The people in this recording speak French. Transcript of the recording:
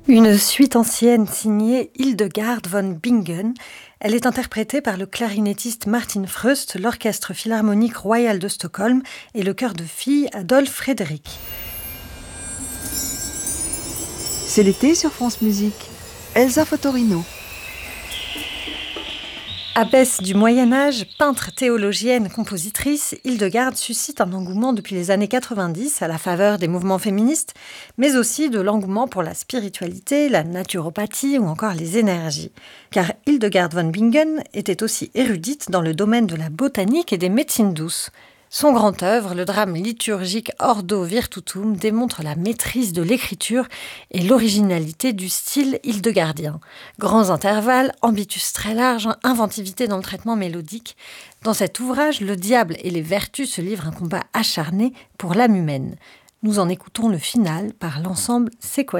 Une suite ancienne signée Hildegard von Bingen. Elle est interprétée par le clarinettiste Martin Fröst, l'Orchestre philharmonique royal de Stockholm et le chœur de filles Adolphe Frédéric. C'est l'été sur France Musique. Elsa Fotorino. Abbesse du Moyen-Âge, peintre, théologienne, compositrice, Hildegard suscite un engouement depuis les années 90 à la faveur des mouvements féministes, mais aussi de l'engouement pour la spiritualité, la naturopathie ou encore les énergies. Car Hildegard von Bingen était aussi érudite dans le domaine de la botanique et des médecines douces. Son grand œuvre, le drame liturgique Ordo Virtutum, démontre la maîtrise de l'écriture et l'originalité du style hildegardien. Grands intervalles, ambitus très large, inventivité dans le traitement mélodique. Dans cet ouvrage, le diable et les vertus se livrent un combat acharné pour l'âme humaine. Nous en écoutons le final par l'ensemble Sequoia.